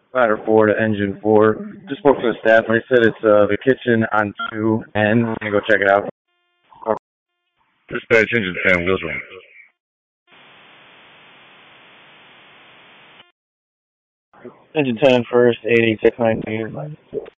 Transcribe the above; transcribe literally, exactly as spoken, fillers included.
Ladder four to engine four. Just spoke to the staff. They said it's uh, the kitchen on two N. I'm gonna go check it out. Dispatch engine ten, wheels room. Engine ten first, eight eight six nine.